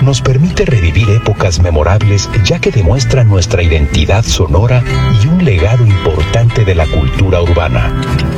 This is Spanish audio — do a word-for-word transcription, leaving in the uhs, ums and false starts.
nos permite revivir épocas memorables, ya que demuestra nuestra identidad sonora y un legado importante de la cultura urbana.